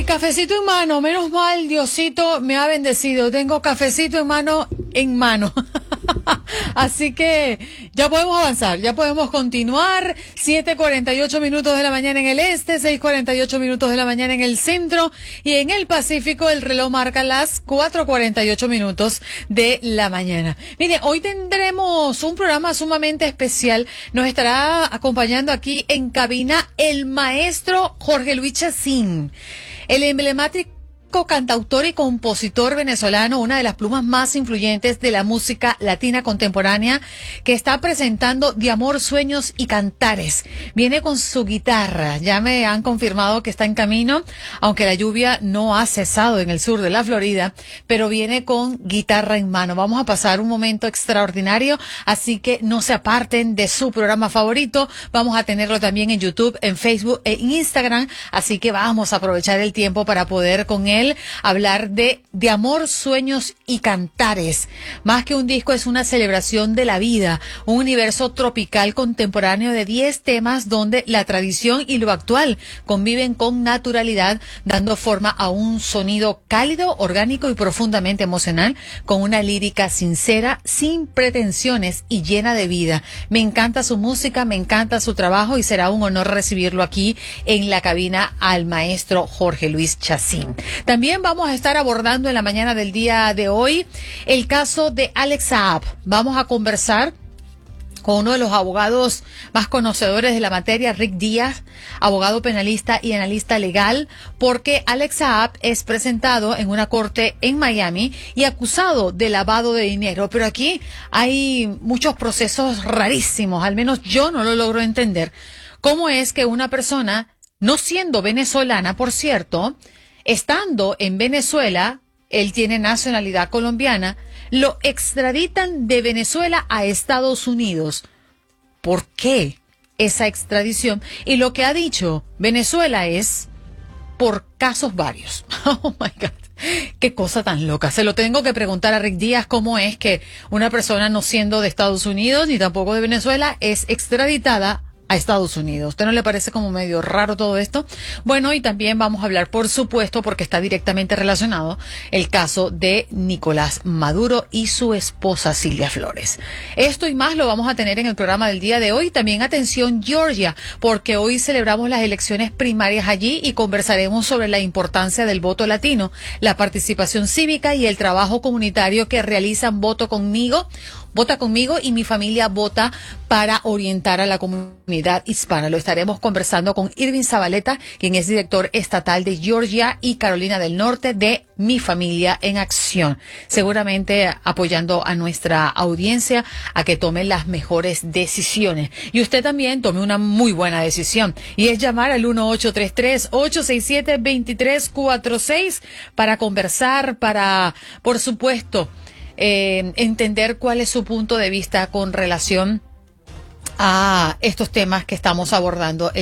cafecito en mano, menos mal, Diosito me ha bendecido. Tengo cafecito en mano, en mano. Así que ya podemos avanzar, ya podemos continuar. 7:48 minutos de la mañana en el este, 6:48 minutos de la mañana en el centro y en el Pacífico el reloj marca las 4:48 minutos de la mañana. Mire, hoy tendremos un programa sumamente especial. Nos estará acompañando aquí en cabina el maestro Jorge Luis Chacín, el emblemático cantautor y compositor venezolano, una de las plumas más influyentes de la música latina contemporánea, que está presentando De Amor, Sueños y Cantares. Viene con su guitarra, ya me han confirmado que está en camino, aunque la lluvia no ha cesado en el sur de la Florida, pero viene con guitarra en mano. Vamos a pasar un momento extraordinario, así que no se aparten de su programa favorito. Vamos a tenerlo también en YouTube, en Facebook e en Instagram, así que vamos a aprovechar el tiempo para poder con él hablar de Amor, Sueños y Cantares. Más que un disco, es una celebración de la vida, un universo tropical contemporáneo de 10 temas donde la tradición y lo actual conviven con naturalidad, dando forma a un sonido cálido, orgánico y profundamente emocional, con una lírica sincera, sin pretensiones y llena de vida. Me encanta su música, me encanta su trabajo y será un honor recibirlo aquí en la cabina al maestro Jorge Luis Chacín. También vamos a estar abordando en la mañana del día de hoy el caso de Alex Saab. Vamos a conversar con uno de los abogados más conocedores de la materia, Rick Díaz, abogado penalista y analista legal, porque Alex Saab es presentado en una corte en Miami y acusado de lavado de dinero. Pero aquí hay muchos procesos rarísimos, al menos yo no lo logro entender. ¿Cómo es que una persona, no siendo venezolana, por cierto, estando en Venezuela, él tiene nacionalidad colombiana, lo extraditan de Venezuela a Estados Unidos? ¿Por qué esa extradición? Y lo que ha dicho Venezuela es por casos varios. Oh my God. Qué cosa tan loca. Se lo tengo que preguntar a Rick Díaz, cómo es que una persona no siendo de Estados Unidos ni tampoco de Venezuela es extraditada a Estados Unidos. ¿Usted no le parece como medio raro todo esto? Bueno, y también vamos a hablar, por supuesto, porque está directamente relacionado, el caso de Nicolás Maduro y su esposa Silvia Flores. Esto y más lo vamos a tener en el programa del día de hoy. También atención Georgia, porque hoy celebramos las elecciones primarias allí y conversaremos sobre la importancia del voto latino, la participación cívica y el trabajo comunitario que realizan Vota Conmigo y Mi Familia Vota para orientar a la comunidad hispana. Lo estaremos conversando con Irving Zabaleta, quien es director estatal de Georgia y Carolina del Norte de Mi Familia en Acción. Seguramente apoyando a nuestra audiencia a que tome las mejores decisiones. Y usted también tome una muy buena decisión. Y es llamar al 1-833-867-2346 para conversar, para, por supuesto, entender cuál es su punto de vista con relación a estos temas que estamos abordando